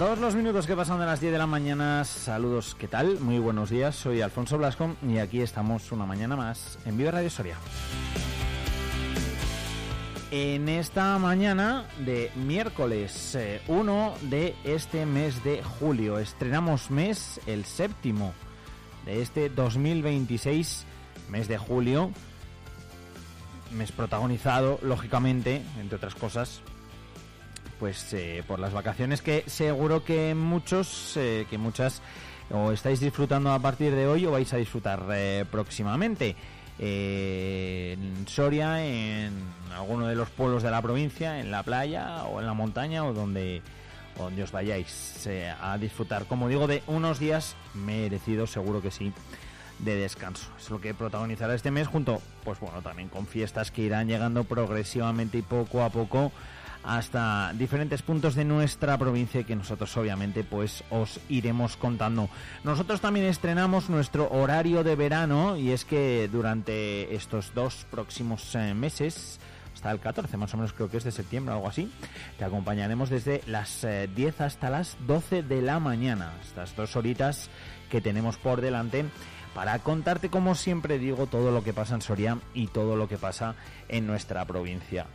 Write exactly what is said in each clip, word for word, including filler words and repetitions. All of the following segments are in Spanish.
Todos los minutos que pasan de las diez de la mañana, saludos, ¿qué tal? Muy buenos días, soy Alfonso Blasco y aquí estamos una mañana más en Vive Radio Soria. En esta mañana de miércoles eh, uno de este mes de julio, estrenamos mes, el séptimo de este dos mil veintiséis, mes de julio, mes protagonizado, lógicamente, entre otras cosas, pues eh, por las vacaciones que seguro que muchos, eh, que muchas, o estáis disfrutando a partir de hoy o vais a disfrutar eh, próximamente. Eh, en Soria, en alguno de los pueblos de la provincia, en la playa o en la montaña o donde, donde os vayáis eh, a disfrutar, como digo, de unos días merecidos, seguro que sí, de descanso. Es lo que protagonizará este mes, junto, pues bueno, también con fiestas que irán llegando progresivamente y poco a poco hasta diferentes puntos de nuestra provincia y que nosotros obviamente pues os iremos contando. Nosotros también estrenamos nuestro horario de verano y es que durante estos dos próximos eh, meses, hasta el catorce más o menos, creo que es de septiembre o algo así, te acompañaremos desde las eh, diez hasta las doce de la mañana, estas dos horitas que tenemos por delante para contarte, como siempre digo, todo lo que pasa en Soria y todo lo que pasa en nuestra provincia.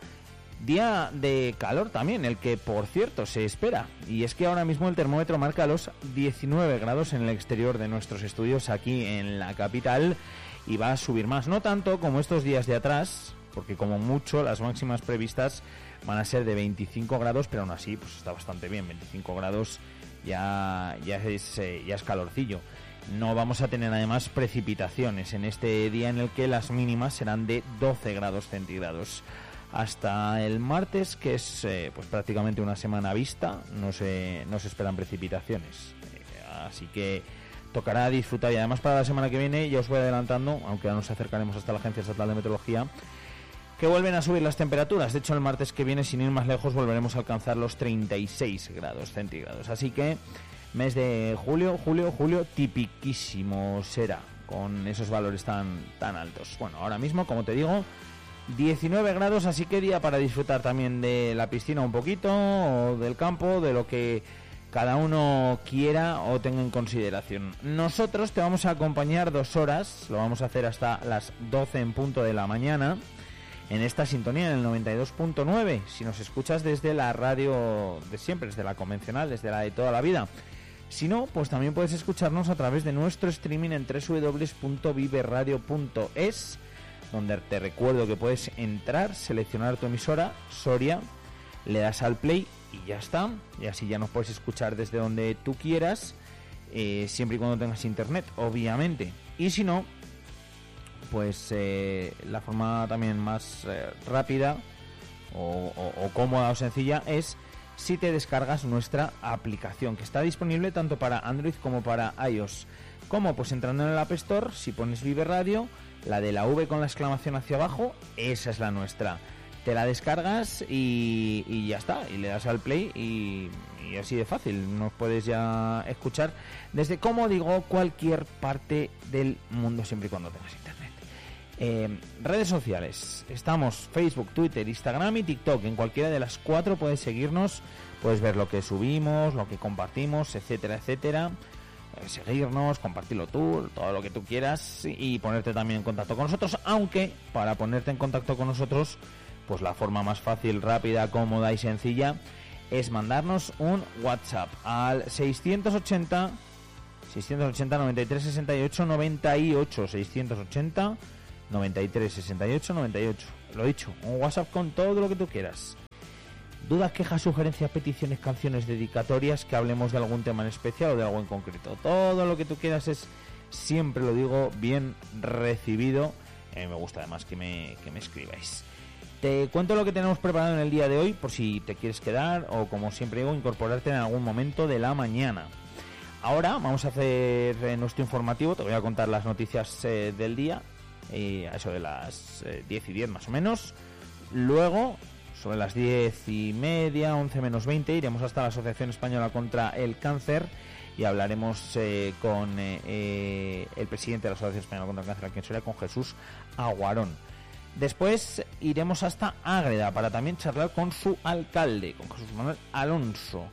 Día de calor también, el que por cierto se espera, y es que ahora mismo el termómetro marca los diecinueve grados en el exterior de nuestros estudios aquí en la capital y va a subir más, no tanto como estos días de atrás, porque como mucho las máximas previstas van a ser de veinticinco grados, pero aún así pues está bastante bien, veinticinco grados ya, ya, es, eh, ya es calorcillo. No vamos a tener además precipitaciones en este día en el que las mínimas serán de doce grados centígrados. Hasta el martes, que es eh, pues prácticamente una semana vista, no se, no se esperan precipitaciones. Eh, así que tocará disfrutar. Y además para la semana que viene, ya os voy adelantando, aunque ya nos acercaremos hasta la Agencia Estatal de Meteorología, que vuelven a subir las temperaturas. De hecho, el martes que viene, sin ir más lejos, volveremos a alcanzar los treinta y seis grados centígrados. Así que mes de julio, julio, julio, tipiquísimo será, con esos valores tan, tan altos. Bueno, ahora mismo, como te digo, diecinueve grados, así que día para disfrutar también de la piscina un poquito, o del campo, de lo que cada uno quiera o tenga en consideración. Nosotros te vamos a acompañar dos horas, lo vamos a hacer hasta las doce en punto de la mañana, en esta sintonía, en el noventa y dos punto nueve, si nos escuchas desde la radio de siempre, desde la convencional, desde la de toda la vida. Si no, pues también puedes escucharnos a través de nuestro streaming en doble u doble u doble u punto vive radio punto es, donde te recuerdo que puedes entrar, seleccionar tu emisora, Soria, le das al play y ya está, y así ya nos puedes escuchar desde donde tú quieras, eh, siempre y cuando tengas internet, obviamente. Y si no, pues eh, la forma también más eh, rápida o, o, o cómoda o sencilla es si te descargas nuestra aplicación, que está disponible tanto para Android como para iOS. ¿Cómo? Pues entrando en el App Store, si pones Vive Radio, la de la V con la exclamación hacia abajo, esa es la nuestra. Te la descargas y, y ya está, y le das al play y, y así de fácil. Nos puedes ya escuchar desde, como digo, cualquier parte del mundo, siempre y cuando tengas internet. Eh, redes sociales, estamos Facebook, Twitter, Instagram y TikTok. En cualquiera de las cuatro puedes seguirnos, puedes ver lo que subimos, lo que compartimos, etcétera, etcétera. Seguirnos, compartirlo tú, todo lo que tú quieras y ponerte también en contacto con nosotros, aunque para ponerte en contacto con nosotros, pues la forma más fácil, rápida, cómoda y sencilla es mandarnos un WhatsApp al seiscientos ochenta, noventa y tres, sesenta y ocho, noventa y ocho, seiscientos ochenta, noventa y tres, sesenta y ocho, noventa y ocho. Lo dicho, un WhatsApp con todo lo que tú quieras. Dudas, quejas, sugerencias, peticiones, canciones, dedicatorias, que hablemos de algún tema en especial o de algo en concreto. Todo lo que tú quieras es, siempre lo digo, bien recibido. Eh, me gusta además que me, que me escribáis. Te cuento lo que tenemos preparado en el día de hoy, por si te quieres quedar o, como siempre digo, incorporarte en algún momento de la mañana. Ahora vamos a hacer eh, nuestro informativo, te voy a contar las noticias eh, del día, eh, a eso de las eh, diez y diez más o menos. Luego, sobre las diez y media, once menos veinte, iremos hasta la Asociación Española contra el Cáncer y hablaremos eh, con eh, eh, el presidente de la Asociación Española contra el Cáncer aquí en Soria, con Jesús Aguarón. Después iremos hasta Ágreda para también charlar con su alcalde, con Jesús Manuel Alonso.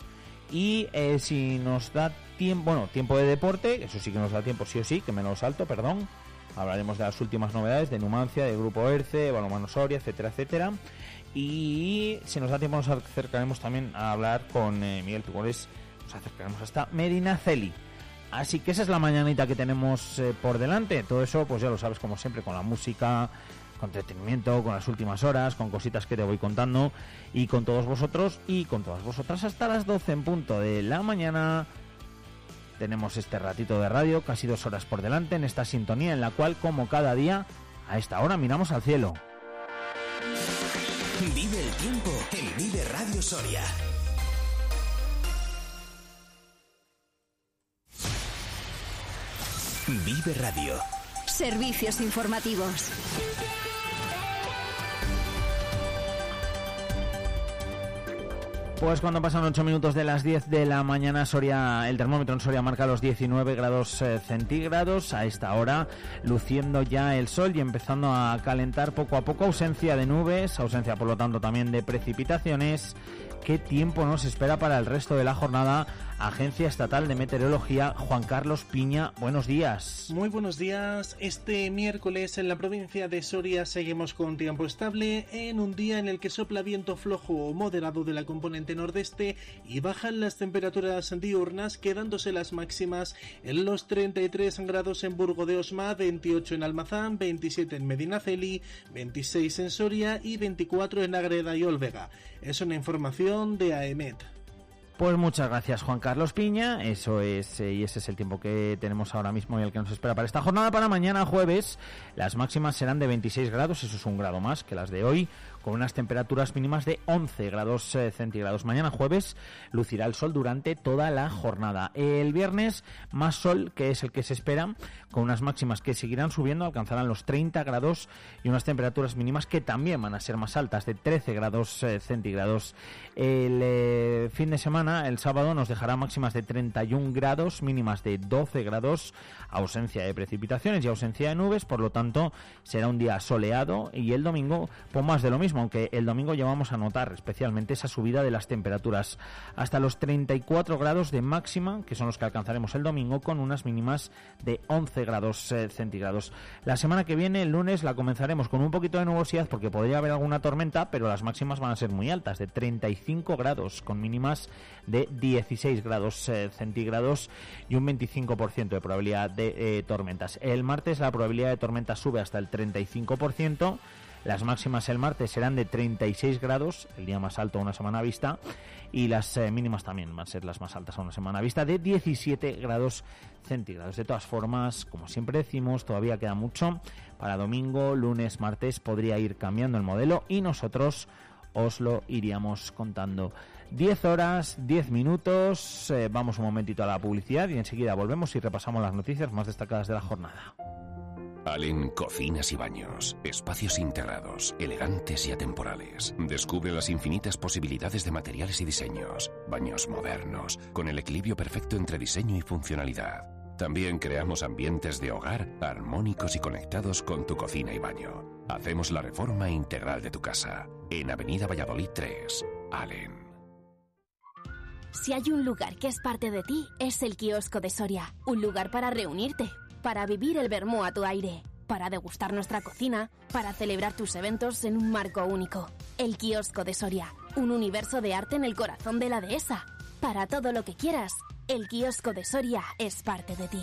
Y eh, si nos da tiempo, bueno, tiempo de deporte, eso sí que nos da tiempo sí o sí, que me lo salto, perdón. Hablaremos de las últimas novedades de Numancia, de Grupo Erce, Balonmano Soria, etcétera, etcétera. Y si nos da tiempo nos acercaremos también a hablar con eh, Miguel Pigores, nos acercaremos hasta Medinaceli. Así que esa es la mañanita que tenemos eh, por delante. Todo eso, pues ya lo sabes, como siempre, con la música, con entretenimiento, con las últimas horas, con cositas que te voy contando, y con todos vosotros y con todas vosotras hasta las doce en punto de la mañana. Tenemos este ratito de radio, casi dos horas por delante, en esta sintonía en la cual, como cada día, a esta hora miramos al cielo. Vive el tiempo en Vive Radio Soria. Vive Radio. Servicios informativos. Pues cuando pasan ocho minutos de las diez de la mañana, Soria, el termómetro en Soria marca los diecinueve grados eh, centígrados. A esta hora, luciendo ya el sol y empezando a calentar poco a poco. Ausencia de nubes, ausencia por lo tanto también de precipitaciones. ¿Qué tiempo nos espera para el resto de la jornada? Agencia Estatal de Meteorología, Juan Carlos Piña, buenos días. Muy buenos días. Este miércoles en la provincia de Soria seguimos con tiempo estable en un día en el que sopla viento flojo o moderado de la componente nordeste y bajan las temperaturas diurnas, quedándose las máximas en los treinta y tres grados en Burgo de Osma, veintiocho en Almazán, veintisiete en Medinaceli, veintiséis en Soria y veinticuatro en Ágreda y Olvega. Es una información de AEMET. Pues muchas gracias, Juan Carlos Piña. Eso es, eh, y ese es el tiempo que tenemos ahora mismo y el que nos espera para esta jornada. Para mañana jueves, las máximas serán de veintiséis grados, eso es un grado más que las de hoy, con unas temperaturas mínimas de once grados eh, centígrados. Mañana jueves lucirá el sol durante toda la jornada. El viernes, más sol, que es el que se espera, con unas máximas que seguirán subiendo, alcanzarán los treinta grados y unas temperaturas mínimas que también van a ser más altas, de trece grados eh, centígrados. El eh, fin de semana, el sábado, nos dejará máximas de treinta y un grados, mínimas de doce grados, ausencia de precipitaciones y ausencia de nubes, por lo tanto será un día soleado, y el domingo, pues más de lo mismo, aunque el domingo ya vamos a notar especialmente esa subida de las temperaturas hasta los treinta y cuatro grados de máxima, que son los que alcanzaremos el domingo, con unas mínimas de once grados eh, centígrados. La semana que viene, el lunes, la comenzaremos con un poquito de nubosidad porque podría haber alguna tormenta, pero las máximas van a ser muy altas, de treinta y cinco grados, con mínimas de dieciséis grados eh, centígrados y un veinticinco por ciento de probabilidad de eh, tormentas. El martes la probabilidad de tormentas sube hasta el treinta y cinco por ciento. Las máximas el martes serán de treinta y seis grados, el día más alto a una semana vista, y las eh, mínimas también van a ser las más altas a una semana vista, de diecisiete grados centígrados. De todas formas, como siempre decimos, todavía queda mucho. Para domingo, lunes, martes podría ir cambiando el modelo y nosotros os lo iríamos contando. diez horas, diez minutos, eh, vamos un momentito a la publicidad y enseguida volvemos y repasamos las noticias más destacadas de la jornada. Allen Cocinas y Baños. Espacios integrados, elegantes y atemporales. Descubre las infinitas posibilidades de materiales y diseños. Baños modernos, con el equilibrio perfecto entre diseño y funcionalidad. También creamos ambientes de hogar armónicos y conectados con tu cocina y baño. Hacemos la reforma integral de tu casa. En Avenida Valladolid tres, Allen. Si hay un lugar que es parte de ti, es el Kiosco de Soria. Un lugar para reunirte, para vivir el vermú a tu aire, para degustar nuestra cocina, para celebrar tus eventos en un marco único. El Kiosco de Soria, un universo de arte en el corazón de la dehesa. Para todo lo que quieras, el Kiosco de Soria es parte de ti.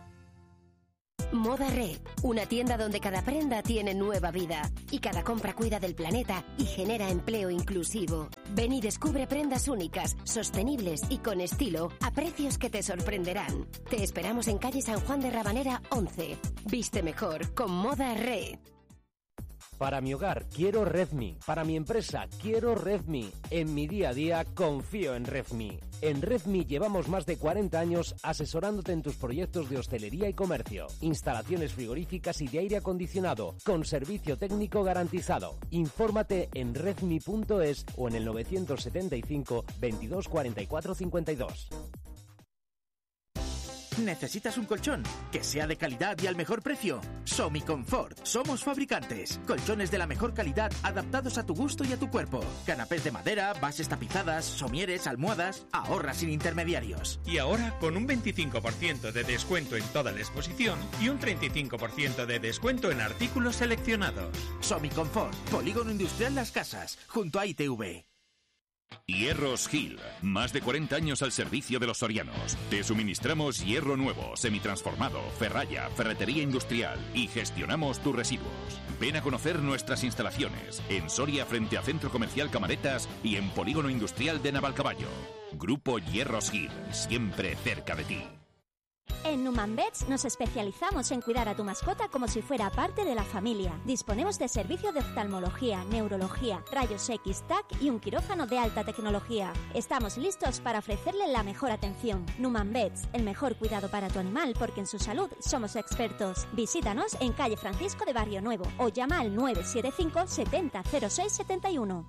Moda Red, una tienda donde cada prenda tiene nueva vida y cada compra cuida del planeta y genera empleo inclusivo. Ven y descubre prendas únicas, sostenibles y con estilo a precios que te sorprenderán. Te esperamos en calle San Juan de Rabanera once. Viste mejor con Moda Red. Para mi hogar quiero Redmi, para mi empresa quiero Redmi, en mi día a día confío en Redmi. En Redmi llevamos más de cuarenta años asesorándote en tus proyectos de hostelería y comercio, instalaciones frigoríficas y de aire acondicionado, con servicio técnico garantizado. Infórmate en redmi punto es o en el novecientos setenta y cinco, veintidós, cuarenta y cuatro, cincuenta y dos. ¿Necesitas un colchón que sea de calidad y al mejor precio? Somiconfort. Somos fabricantes. Colchones de la mejor calidad adaptados a tu gusto y a tu cuerpo. Canapés de madera, bases tapizadas, somieres, almohadas. Ahorra sin intermediarios. Y ahora con un veinticinco por ciento de descuento en toda la exposición y un treinta y cinco por ciento de descuento en artículos seleccionados. Somiconfort. Polígono Industrial Las Casas, junto a I T V. Hierros Gil, más de cuarenta años al servicio de los sorianos. Te suministramos hierro nuevo, semitransformado, ferralla, ferretería industrial y gestionamos tus residuos. Ven a conocer nuestras instalaciones en Soria frente a Centro Comercial Camaretas y en Polígono Industrial de Navalcaballo. Grupo Hierros Gil, siempre cerca de ti. En Numan Vets nos especializamos en cuidar a tu mascota como si fuera parte de la familia. Disponemos de servicio de oftalmología, neurología, rayos X, T A C y un quirófano de alta tecnología. Estamos listos para ofrecerle la mejor atención. Numan Vets, el mejor cuidado para tu animal porque en su salud somos expertos. Visítanos en calle Francisco de Barrio Nuevo o llama al nueve siete cinco setenta cero seis setenta y uno.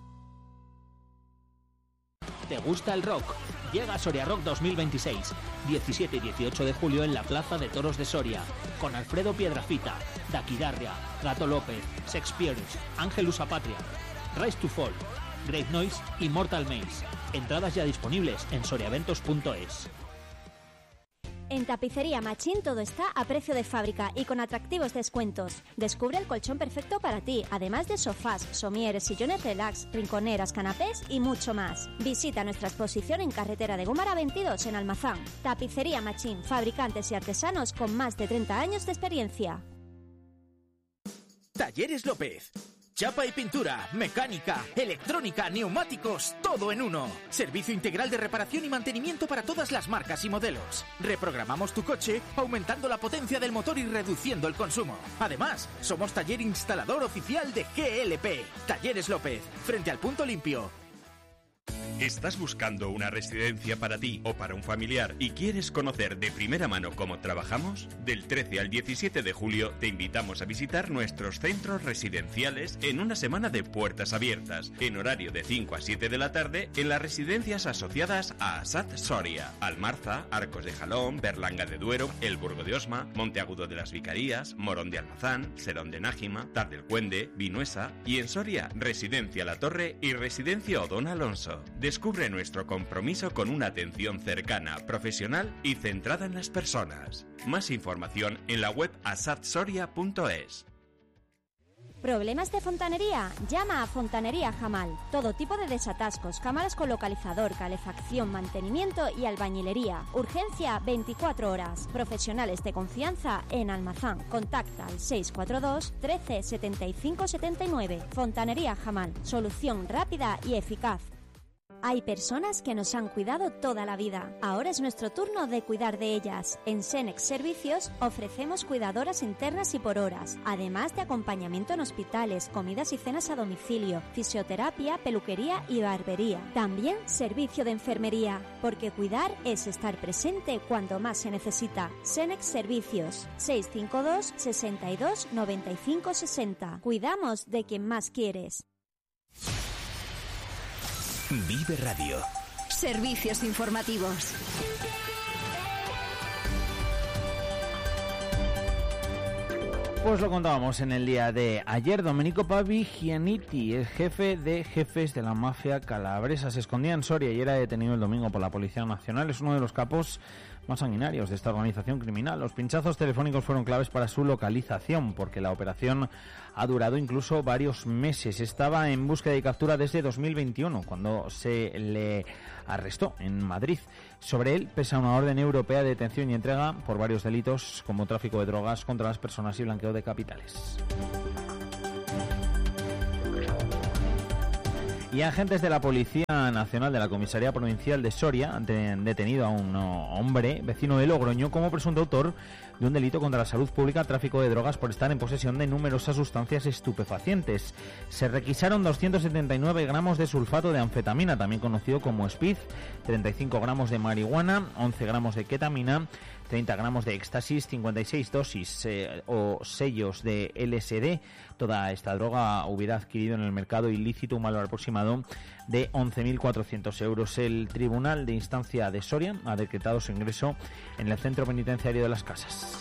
¿Te gusta el rock? Llega a Soria Rock dos mil veintiséis, diecisiete y dieciocho de julio en la Plaza de Toros de Soria, con Alfredo Piedrafita, Daquidarria, Gato López, Sex Pistols, Ángel Usapatria, Rise to Fall, Great Noise y Mortal Maze. Entradas ya disponibles en soriaventos punto es. En Tapicería Machín todo está a precio de fábrica y con atractivos descuentos. Descubre el colchón perfecto para ti, además de sofás, somieres, sillones relax, rinconeras, canapés y mucho más. Visita nuestra exposición en Carretera de Gómara veintidós en Almazán. Tapicería Machín, fabricantes y artesanos con más de treinta años de experiencia. Talleres López. Chapa y pintura, mecánica, electrónica, neumáticos, todo en uno. Servicio integral de reparación y mantenimiento para todas las marcas y modelos. Reprogramamos tu coche aumentando la potencia del motor y reduciendo el consumo. Además, somos taller instalador oficial de G L P. Talleres López, frente al Punto Limpio. ¿Estás buscando una residencia para ti o para un familiar y quieres conocer de primera mano cómo trabajamos? Del trece al diecisiete de julio te invitamos a visitar nuestros centros residenciales en una semana de puertas abiertas, en horario de cinco a siete de la tarde en las residencias asociadas a ASAD Soria, Almarza, Arcos de Jalón, Berlanga de Duero, El Burgo de Osma, Monteagudo de las Vicarías, Morón de Almazán, Serón de Nájima, Tar del Cuende, Vinuesa y en Soria, Residencia La Torre y Residencia Odón Alonso. Descubre nuestro compromiso con una atención cercana, profesional y centrada en las personas. Más información en la web asad soria punto es. ¿Problemas de fontanería? Llama a Fontanería Jamal. Todo tipo de desatascos, cámaras con localizador, calefacción, mantenimiento y albañilería. Urgencia veinticuatro horas. Profesionales de confianza en Almazán. Contacta al seis cuatro dos, trece, setenta y cinco, setenta y nueve. Fontanería Jamal. Solución rápida y eficaz. Hay personas que nos han cuidado toda la vida. Ahora es nuestro turno de cuidar de ellas. En Senex Servicios ofrecemos cuidadoras internas y por horas, además de acompañamiento en hospitales, comidas y cenas a domicilio, fisioterapia, peluquería y barbería. También servicio de enfermería, porque cuidar es estar presente cuando más se necesita. Senex Servicios, seis cinco dos, sesenta y dos, noventa y cinco, sesenta. Cuidamos de quien más quieres. Vive Radio. Servicios informativos. Pues lo contábamos en el día de ayer. Domenico Pavigianiti, el jefe de jefes de la mafia calabresa, se escondía en Soria y era detenido el domingo por la Policía Nacional. Es uno de los capos más sanguinarios de esta organización criminal. Los pinchazos telefónicos fueron claves para su localización, porque la operación ha durado incluso varios meses. Estaba en búsqueda y captura desde dos mil veintiuno, cuando se le arrestó en Madrid. Sobre él pesa una orden europea de detención y entrega por varios delitos como tráfico de drogas contra las personas y blanqueo de capitales. Y agentes de la Policía Nacional de la Comisaría Provincial de Soria han detenido a un hombre vecino de Logroño como presunto autor de un delito contra la salud pública, tráfico de drogas, por estar en posesión de numerosas sustancias estupefacientes. Se requisaron doscientos setenta y nueve gramos de sulfato de anfetamina, también conocido como speed, treinta y cinco gramos de marihuana, once gramos de ketamina, treinta gramos de éxtasis, cincuenta y seis dosis eh, o sellos de L S D. Toda esta droga hubiera adquirido en el mercado ilícito un valor aproximado de once mil cuatrocientos euros. El Tribunal de Instancia de Soria ha decretado su ingreso en el centro penitenciario de Las Casas.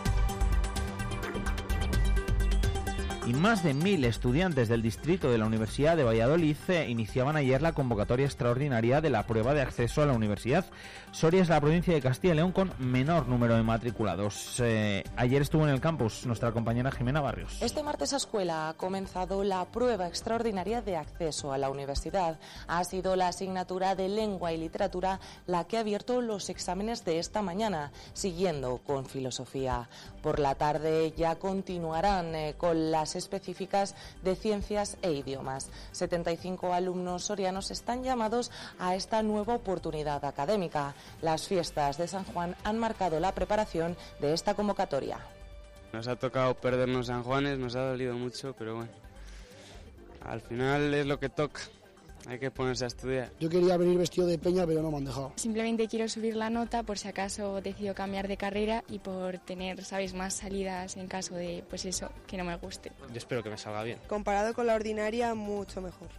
Y más de mil estudiantes del distrito de la Universidad de Valladolid eh, iniciaban ayer la convocatoria extraordinaria de la prueba de acceso a la universidad. Soria es la provincia de Castilla y León con menor número de matriculados. Eh, ayer estuvo en el campus nuestra compañera Jimena Barrios. Este martes a escuela ha comenzado la prueba extraordinaria de acceso a la universidad. Ha sido la asignatura de Lengua y Literatura la que ha abierto los exámenes de esta mañana, siguiendo con Filosofía. Por la tarde ya continuarán eh, con las específicas de Ciencias e Idiomas. setenta y cinco alumnos sorianos están llamados a esta nueva oportunidad académica. Las fiestas de San Juan han marcado la preparación de esta convocatoria. Nos ha tocado perdernos San Juanes, nos ha dolido mucho, pero bueno, al final es lo que toca. Hay que ponerse a estudiar. Yo quería venir vestido de peña, pero no me han dejado. Simplemente quiero subir la nota por si acaso decido cambiar de carrera y por tener, ¿sabes?, más salidas en caso de, pues eso, que no me guste. Yo espero que me salga bien. Comparado con la ordinaria, mucho mejor.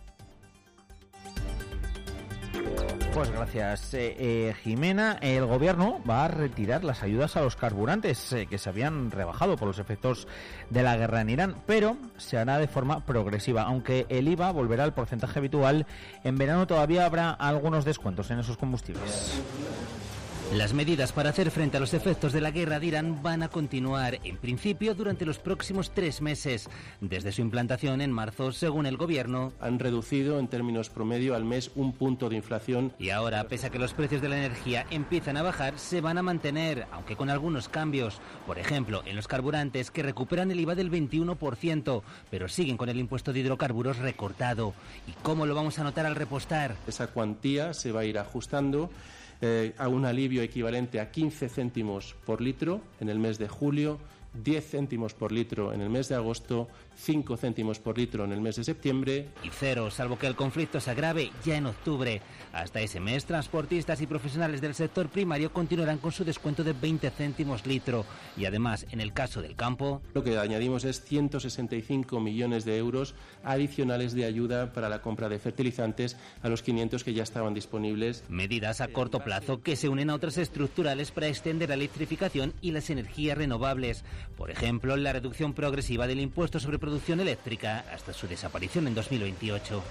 Pues gracias, eh, eh, Jimena. El gobierno va a retirar las ayudas a los carburantes eh, que se habían rebajado por los efectos de la guerra en Irán, pero se hará de forma progresiva. Aunque el I V A volverá al porcentaje habitual, en verano todavía habrá algunos descuentos en esos combustibles. Las medidas para hacer frente a los efectos de la guerra de Irán van a continuar, en principio, durante los próximos tres meses. Desde su implantación en marzo, según el gobierno, han reducido en términos promedio al mes un punto de inflación. Y ahora, pese a que los precios de la energía empiezan a bajar, se van a mantener, aunque con algunos cambios. Por ejemplo, en los carburantes, que recuperan el I V A del veintiuno por ciento, pero siguen con el impuesto de hidrocarburos recortado. ¿Y cómo lo vamos a notar al repostar? Esa cuantía se va a ir ajustando Eh, a un alivio equivalente a quince céntimos por litro en el mes de julio, diez céntimos por litro en el mes de agosto, cinco céntimos por litro en el mes de septiembre. Y cero, salvo que el conflicto se agrave ya en octubre. Hasta ese mes, transportistas y profesionales del sector primario continuarán con su descuento de veinte céntimos litro. Y además, en el caso del campo, lo que añadimos es ciento sesenta y cinco millones de euros adicionales de ayuda para la compra de fertilizantes a los quinientos que ya estaban disponibles. Medidas a corto plazo que se unen a otras estructurales para extender la electrificación y las energías renovables. Por ejemplo, la reducción progresiva del impuesto sobre producción eléctrica hasta su desaparición en dos mil veintiocho.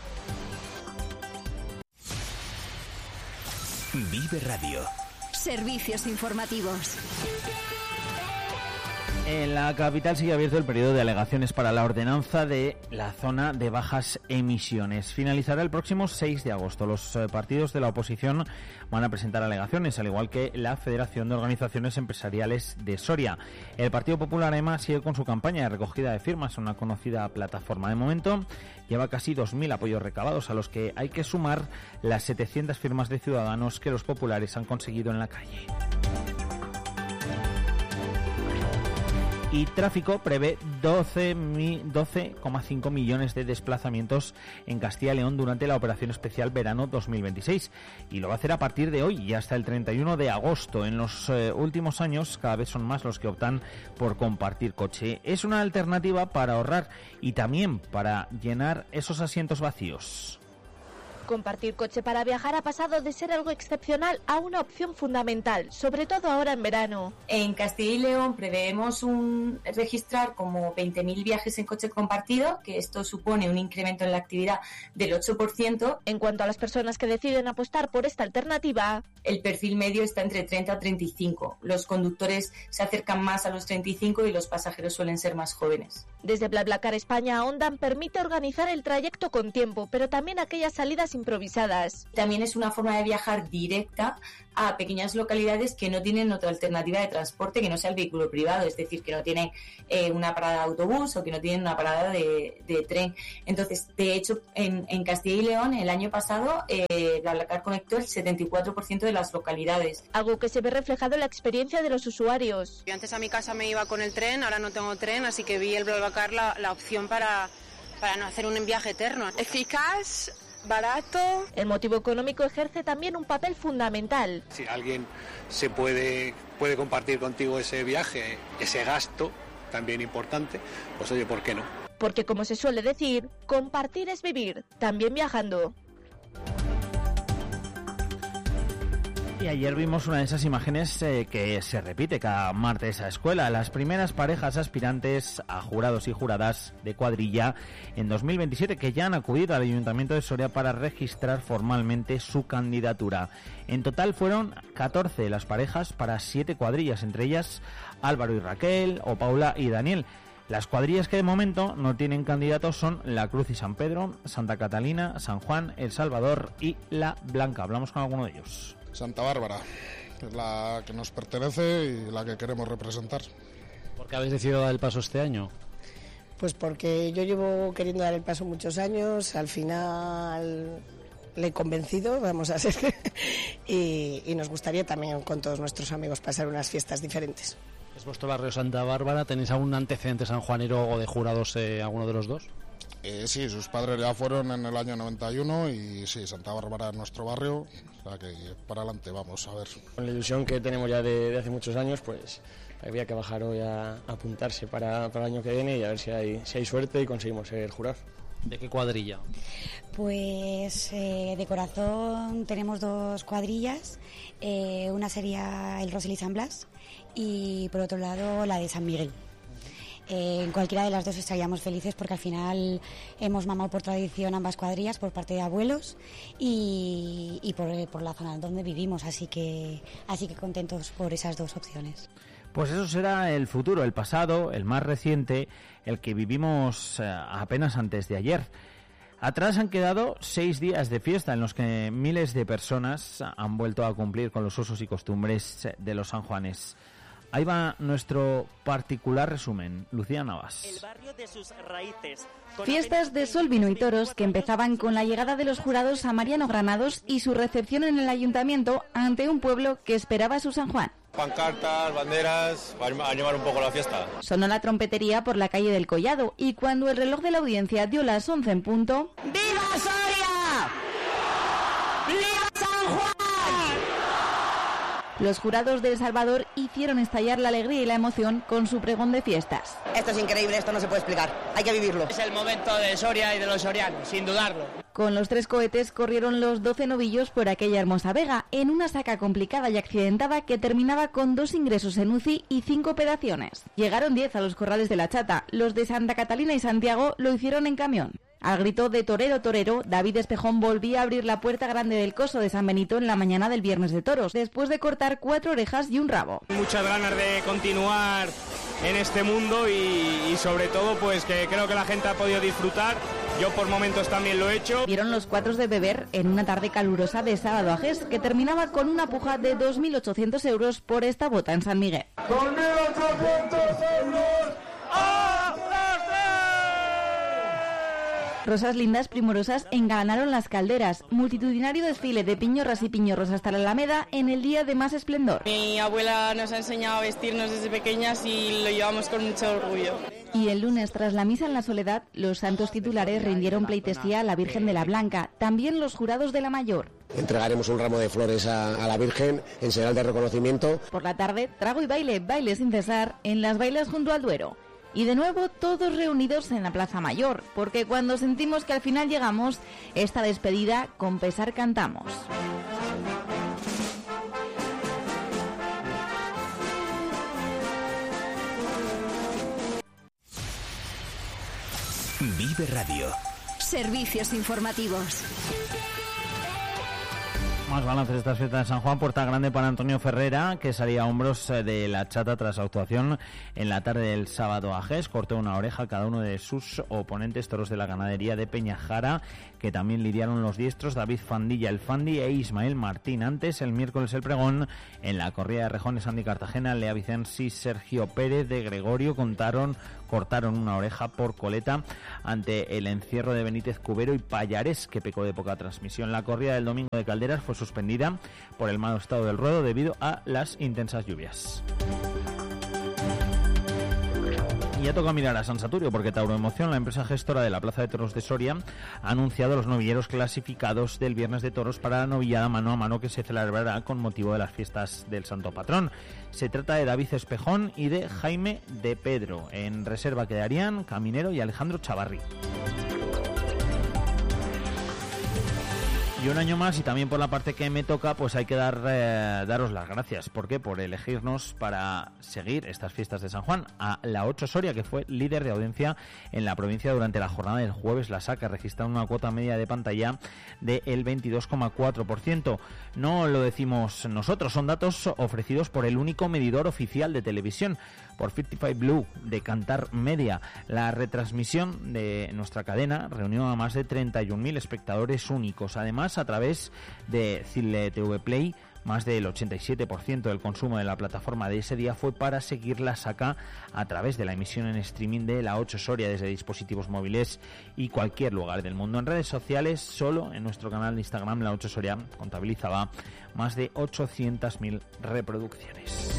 Vive Radio. Servicios informativos. En la capital sigue abierto el periodo de alegaciones para la ordenanza de la zona de bajas emisiones. Finalizará el próximo seis de agosto. Los eh, partidos de la oposición van a presentar alegaciones, al igual que la Federación de Organizaciones Empresariales de Soria. El Partido Popular, además, sigue con su campaña de recogida de firmas, una conocida plataforma. De momento, lleva casi dos mil apoyos recabados, a los que hay que sumar las setecientas firmas de ciudadanos que los populares han conseguido en la calle. Y Tráfico prevé doce coma cinco millones de desplazamientos en Castilla y León durante la operación especial verano dos mil veintiséis, y lo va a hacer a partir de hoy y hasta el treinta y uno de agosto. En los eh, últimos años cada vez son más los que optan por compartir coche. Es una alternativa para ahorrar y también para llenar esos asientos vacíos. Compartir coche para viajar ha pasado de ser algo excepcional a una opción fundamental, sobre todo ahora en verano. En Castilla y León preveemos un, registrar como veinte mil viajes en coche compartido, que esto supone un incremento en la actividad del ocho por ciento. En cuanto a las personas que deciden apostar por esta alternativa, el perfil medio está entre treinta a treinta y cinco. Los conductores se acercan más a los treinta y cinco y los pasajeros suelen ser más jóvenes. Desde BlaBlaCar España, Ondan permite organizar el trayecto con tiempo, pero también aquellas salidas improvisadas. También es una forma de viajar directa a pequeñas localidades que no tienen otra alternativa de transporte que no sea el vehículo privado, es decir, que no tienen eh, una parada de autobús o que no tienen una parada de, de tren. Entonces, de hecho, en, en Castilla y León, el año pasado, eh, BlaBlaCar conectó el setenta y cuatro por ciento de las localidades. Algo que se ve reflejado en la experiencia de los usuarios. Yo antes a mi casa me iba con el tren, ahora no tengo tren, así que vi el BlaBlaCar la, la opción para, para no hacer un viaje eterno. Eficaz, barato. El motivo económico ejerce también un papel fundamental. Si alguien se puede, puede compartir contigo ese viaje, ese gasto también importante, pues oye, ¿por qué no? Porque como se suele decir, compartir es vivir, también viajando. Y ayer vimos una de esas imágenes eh, que se repite cada martes a escuela. Las primeras parejas aspirantes a jurados y juradas de cuadrilla en dos mil veintisiete que ya han acudido al Ayuntamiento de Soria para registrar formalmente su candidatura. En total fueron catorce las parejas para siete cuadrillas, entre ellas Álvaro y Raquel o Paula y Daniel. Las cuadrillas que de momento no tienen candidatos son La Cruz y San Pedro, Santa Catalina, San Juan, El Salvador y La Blanca. Hablamos con alguno de ellos. Santa Bárbara, que es la que nos pertenece y la que queremos representar. ¿Por qué habéis decidido dar el paso este año? Pues porque yo llevo queriendo dar el paso muchos años, al final le he convencido, vamos a ser, y, y nos gustaría también con todos nuestros amigos pasar unas fiestas diferentes. ¿Es vuestro barrio Santa Bárbara? ¿Tenéis algún antecedente sanjuanero o de jurados eh, alguno de los dos? Eh, sí, sus padres ya fueron en el año noventa y uno y sí, Santa Bárbara es nuestro barrio, o sea que para adelante vamos a ver. Con la ilusión que tenemos ya de, de hace muchos años, pues había que bajar hoy a, a apuntarse para, para el año que viene y a ver si hay, si hay suerte y conseguimos ser jurado. ¿De qué cuadrilla? Pues eh, de corazón tenemos dos cuadrillas, eh, una sería el Rosel y San Blas y por otro lado la de San Miguel. Eh, en cualquiera de las dos estaríamos felices porque al final hemos mamado por tradición ambas cuadrillas por parte de abuelos y, y por, por la zona donde vivimos, así que, así que contentos por esas dos opciones. Pues eso será el futuro, el pasado, el más reciente, el que vivimos eh, apenas antes de ayer. Atrás han quedado seis días de fiesta en los que miles de personas han vuelto a cumplir con los usos y costumbres de los sanjuanes. Ahí va nuestro particular resumen. Lucía Navas. El barrio de sus raíces. Fiestas de sol, vino y toros que empezaban con la llegada de los jurados a Mariano Granados y su recepción en el ayuntamiento ante un pueblo que esperaba a su San Juan. Pancartas, banderas, a animar un poco la fiesta. Sonó la trompetería por la calle del Collado y cuando el reloj de la audiencia dio las once en punto... ¡Viva Soria! ¡Viva San Juan! Los jurados de El Salvador hicieron estallar la alegría y la emoción con su pregón de fiestas. Esto es increíble, esto no se puede explicar, hay que vivirlo. Es el momento de Soria y de los sorianos, sin dudarlo. Con los tres cohetes corrieron los doce novillos por aquella hermosa vega, en una saca complicada y accidentada que terminaba con dos ingresos en U C I y cinco operaciones. Llegaron diez a los corrales de la Chata, los de Santa Catalina y Santiago lo hicieron en camión. Al grito de torero, torero, David Espejón volvía a abrir la puerta grande del coso de San Benito en la mañana del Viernes de Toros, después de cortar cuatro orejas y un rabo. Muchas ganas de continuar en este mundo y, y sobre todo pues que creo que la gente ha podido disfrutar. Yo por momentos también lo he hecho. Vieron los cuatros de beber en una tarde calurosa de sábado a Ges, que terminaba con una puja de dos mil ochocientos euros por esta bota en San Miguel. dos mil ochocientos euros a las Rosas lindas primorosas engalanaron las calderas. Multitudinario desfile de piñorras y piñorros hasta la Alameda en el día de más esplendor. Mi abuela nos ha enseñado a vestirnos desde pequeñas y lo llevamos con mucho orgullo. Y el lunes, tras la misa en la Soledad, los santos titulares rindieron pleitesía a la Virgen de la Blanca, también los jurados de la Mayor. Entregaremos un ramo de flores a, a la Virgen en señal de reconocimiento. Por la tarde, trago y baile, baile sin cesar, en las bailas junto al Duero. Y de nuevo todos reunidos en la Plaza Mayor, porque cuando sentimos que al final llegamos, esta despedida con pesar cantamos. Vive Radio. Servicios informativos. Más balances de esta fiesta de San Juan. Puerta grande para Antonio Ferrera, que salía a hombros de la Chata tras su actuación en la tarde del sábado a Ges. Cortó una oreja a cada uno de sus oponentes, toros de la ganadería de Peñajara, que también lidiaron los diestros David Fandilla, el Fandi, e Ismael Martín. Antes, el miércoles, el pregón en la corrida de rejones Andy Cartagena, Lea Vicens y Sergio Pérez de Gregorio contaron cortaron una oreja por coleta ante el encierro de Benítez Cubero y Payares, que pecó de poca transmisión. La corrida del domingo de Calderas fue suspendida por el mal estado del ruedo debido a las intensas lluvias. Y ya toca mirar a San Saturio, porque Tauro Emoción, la empresa gestora de la Plaza de Toros de Soria, ha anunciado los novilleros clasificados del Viernes de Toros para la novillada mano a mano que se celebrará con motivo de las fiestas del Santo Patrón. Se trata de David Espejón y de Jaime de Pedro. En reserva quedarían Caminero y Alejandro Chavarri. Y un año más, y también por la parte que me toca, pues hay que dar eh, daros las gracias. ¿Por qué? Por elegirnos para seguir estas fiestas de San Juan. A la ocho Soria, que fue líder de audiencia en la provincia durante la jornada del jueves, la saca, registrando una cuota media de pantalla del veintidós coma cuatro por ciento. No lo decimos nosotros, son datos ofrecidos por el único medidor oficial de televisión, por cincuenta y cinco Blue, de Cantar Media. La retransmisión de nuestra cadena reunió a más de treinta y un mil espectadores únicos. Además, a través de Cile T V Play, más del ochenta y siete por ciento del consumo de la plataforma de ese día fue para seguir la saca a través de la emisión en streaming de la ocho Soria desde dispositivos móviles y cualquier lugar del mundo. En redes sociales, solo en nuestro canal de Instagram, la ocho Soria contabilizaba más de ochocientas mil reproducciones.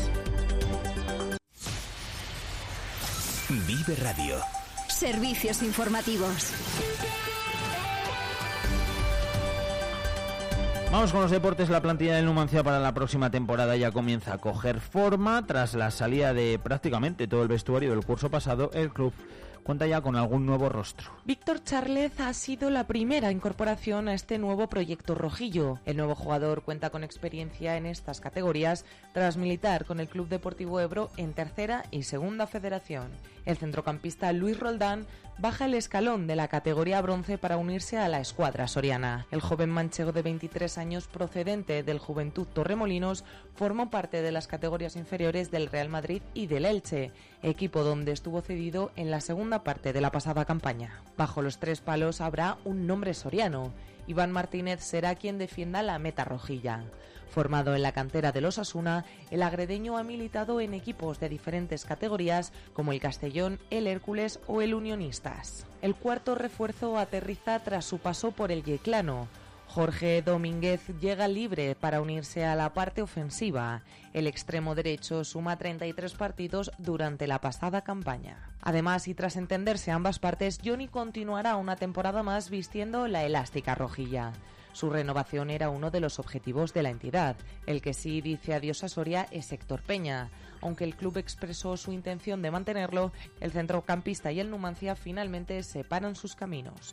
Vive Radio. Servicios informativos. Vamos con los deportes. La plantilla del Numancia para la próxima temporada ya comienza a coger forma. Tras la salida de prácticamente todo el vestuario del curso pasado, el club cuenta ya con algún nuevo rostro. Víctor Charlez ha sido la primera incorporación a este nuevo proyecto rojillo. El nuevo jugador cuenta con experiencia en estas categorías tras militar con el Club Deportivo Ebro en tercera y segunda federación. El centrocampista Luis Roldán baja el escalón de la categoría bronce para unirse a la escuadra soriana. El joven manchego de veintitrés años procedente del Juventud Torremolinos formó parte de las categorías inferiores del Real Madrid y del Elche, equipo donde estuvo cedido en la segunda parte de la pasada campaña. Bajo los tres palos habrá un nombre soriano. Iván Martínez será quien defienda la meta rojilla. Formado en la cantera del Osasuna, el agredeño ha militado en equipos de diferentes categorías como el Castellón, el Hércules o el Unionistas. El cuarto refuerzo aterriza tras su paso por el Yeclano. Jorge Domínguez llega libre para unirse a la parte ofensiva. El extremo derecho suma treinta y tres partidos durante la pasada campaña. Además, y tras entenderse ambas partes, Johnny continuará una temporada más vistiendo la elástica rojilla. Su renovación era uno de los objetivos de la entidad. El que sí dice adiós a Soria es Héctor Peña. Aunque el club expresó su intención de mantenerlo, el centrocampista y el Numancia finalmente separan sus caminos.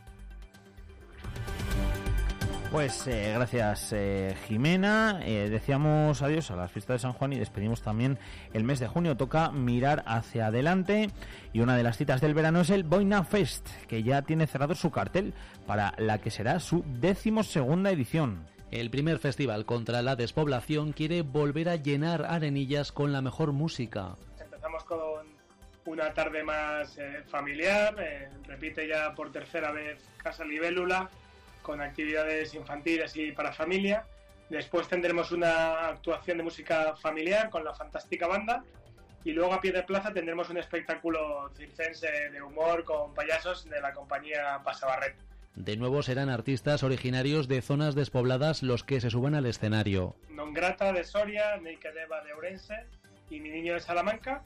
Pues eh, gracias eh, Jimena, eh, decíamos adiós a las fiestas de San Juan y despedimos también el mes de junio. Toca mirar hacia adelante y una de las citas del verano es el Boina Fest, que ya tiene cerrado su cartel para la que será su decimosegunda edición. El primer festival contra la despoblación quiere volver a llenar Arenillas con la mejor música. Empezamos con una tarde más eh, familiar, eh, repite ya por tercera vez Casa Libélula, con actividades infantiles y para familia. Después tendremos una actuación de música familiar con la fantástica banda y luego a pie de plaza tendremos un espectáculo circense de humor con payasos de la compañía Pasabarret. De nuevo serán artistas originarios de zonas despobladas los que se suban al escenario. Non Grata de Soria, Neikedeva de Ourense y Mi Niño de Salamanca.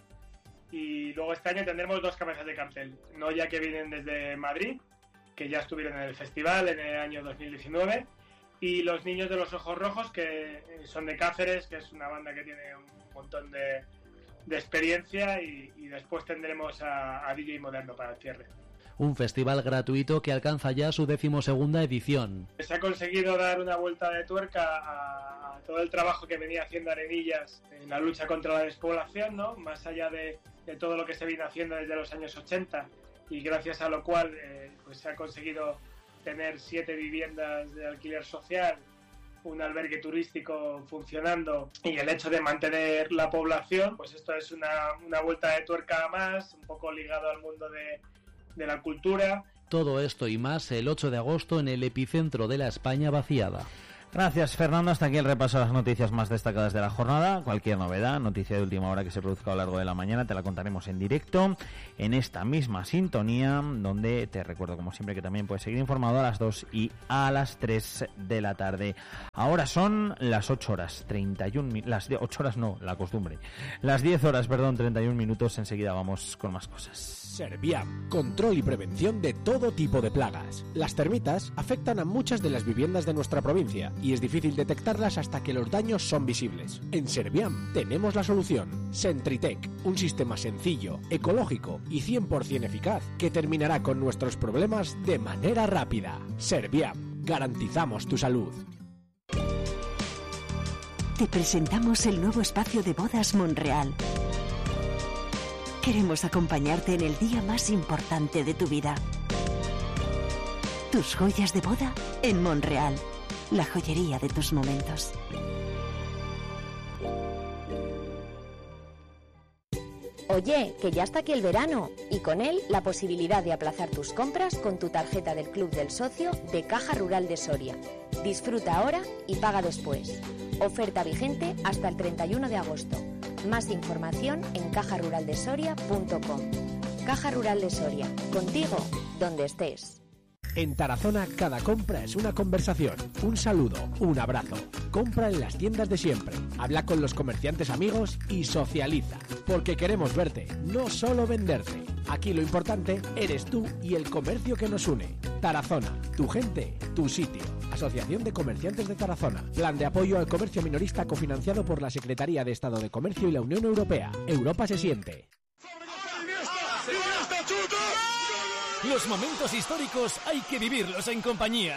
Y luego este año tendremos dos cabezas de cartel. Noya, que vienen desde Madrid, que ya estuvieron en el festival en el año dos mil diecinueve, y Los Niños de los Ojos Rojos, que son de Cáceres, que es una banda que tiene un montón de, de experiencia, y, y después tendremos a, a D J Moderno para el cierre. Un festival gratuito que alcanza ya su decimosegunda edición. Se ha conseguido dar una vuelta de tuerca a, a todo el trabajo que venía haciendo Arenillas en la lucha contra la despoblación, ¿no? Más allá de, de todo lo que se vino haciendo desde los años ochenta, y gracias a lo cual eh, pues se ha conseguido tener siete viviendas de alquiler social, un albergue turístico funcionando y el hecho de mantener la población, pues esto es una, una vuelta de tuerca más, un poco ligado al mundo de, de la cultura. Todo esto y más el ocho de agosto en el epicentro de la España vaciada. Gracias, Fernando. Hasta aquí el repaso a las noticias más destacadas de la jornada. Cualquier novedad, noticia de última hora que se produzca a lo largo de la mañana, te la contaremos en directo en esta misma sintonía, donde te recuerdo, como siempre, que también puedes seguir informado a las dos y a las tres de la tarde. Ahora son las ocho horas treinta y uno, las ocho horas no, la costumbre. Las diez horas, perdón, treinta y uno minutos. Enseguida vamos con más cosas. Serviam, control y prevención de todo tipo de plagas. Las termitas afectan a muchas de las viviendas de nuestra provincia y es difícil detectarlas hasta que los daños son visibles. En Serviam tenemos la solución. Sentritec, un sistema sencillo, ecológico y cien por ciento eficaz que terminará con nuestros problemas de manera rápida. Serviam. garantizamos tu salud. Te presentamos el nuevo espacio de bodas Monreal. Queremos acompañarte en el día más importante de tu vida. Tus joyas de boda en Monreal, la joyería de tus momentos. Oye, que ya está aquí el verano y con él la posibilidad de aplazar tus compras con tu tarjeta del Club del Socio de Caja Rural de Soria. Disfruta ahora y paga después. Oferta vigente hasta el treinta y uno de agosto. Más información en caja rural de soria punto com. Caja Rural de Soria, contigo donde estés. En Tarazona cada compra es una conversación, un saludo, un abrazo. Compra en las tiendas de siempre, habla con los comerciantes amigos y socializa. Porque queremos verte, no solo venderte. Aquí lo importante eres tú y el comercio que nos une. Tarazona, tu gente, tu sitio. Asociación de Comerciantes de Tarazona. Plan de apoyo al comercio minorista cofinanciado por la Secretaría de Estado de Comercio y la Unión Europea. Europa se siente. Los momentos históricos hay que vivirlos en compañía.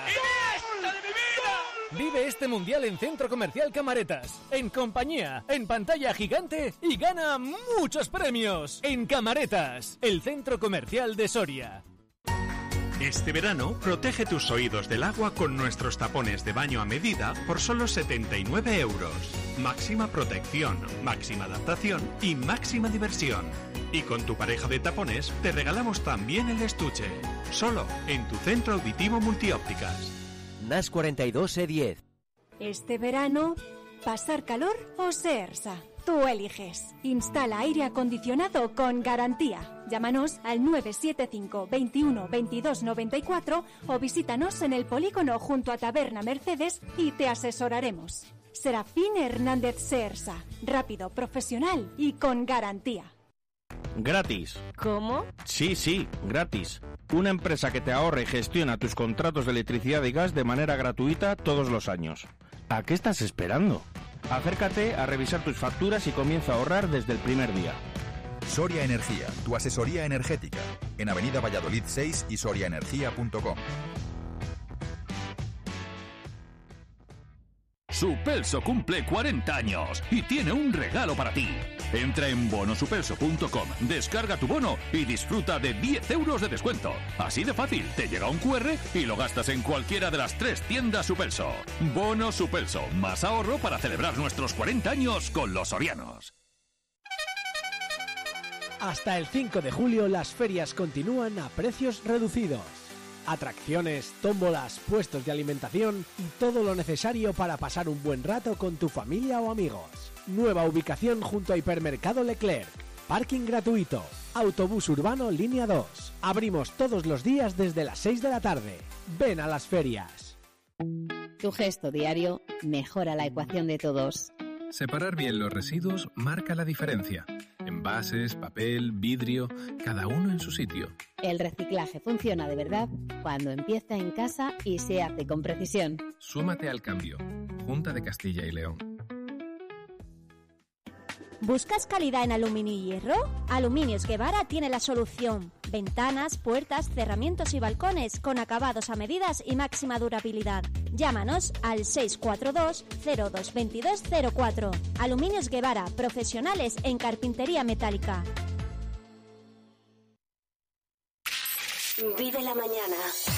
Vive este mundial en Centro Comercial Camaretas, en compañía, en pantalla gigante y gana muchos premios. En Camaretas, el Centro Comercial de Soria. Este verano, protege tus oídos del agua con nuestros tapones de baño a medida por solo setenta y nueve euros. Máxima protección, máxima adaptación y máxima diversión. Y con tu pareja de tapones te regalamos también el estuche. Solo en tu centro auditivo Multiópticas. N A S cuarenta y dos E diez. Este verano, ¿pasar calor o Seersa? Tú eliges. Instala aire acondicionado con garantía. Llámanos al nueve siete cinco, veintiuno, veintidós noventa y cuatro o visítanos en el polígono junto a Taberna Mercedes y te asesoraremos. Serafín Hernández Seersa. Rápido, profesional y con garantía. Gratis. ¿Cómo? Sí, sí, gratis. Una empresa que te ahorra y gestiona tus contratos de electricidad y gas de manera gratuita todos los años. ¿A qué estás esperando? Acércate a revisar tus facturas y comienza a ahorrar desde el primer día. Soria Energía, tu asesoría energética. En Avenida Valladolid seis y soria energía punto com. Supelso cumple cuarenta años y tiene un regalo para ti. Entra en bono supelso punto com, descarga tu bono y disfruta de diez euros de descuento. Así de fácil, te llega un cu erre y lo gastas en cualquiera de las tres tiendas Supelso. Bono Supelso, más ahorro para celebrar nuestros cuarenta años con los sorianos. Hasta el cinco de julio las ferias continúan a precios reducidos. Atracciones, tómbolas, puestos de alimentación y todo lo necesario para pasar un buen rato con tu familia o amigos. Nueva ubicación junto a Hipermercado Leclerc. Parking gratuito. Autobús urbano línea dos. Abrimos todos los días desde las seis de la tarde. Ven a las ferias. Tu gesto diario mejora la ecuación de todos. Separar bien los residuos marca la diferencia. Envases, papel, vidrio, cada uno en su sitio. El reciclaje funciona de verdad cuando empieza en casa y se hace con precisión. Súmate al cambio. Junta de Castilla y León. ¿Buscas calidad en aluminio y hierro? Aluminios Guevara tiene la solución. Ventanas, puertas, cerramientos y balcones con acabados a medidas y máxima durabilidad. Llámanos al seis cuatro dos, cero dos dos dos cero cuatro. Aluminios Guevara, profesionales en carpintería metálica. Vive la mañana.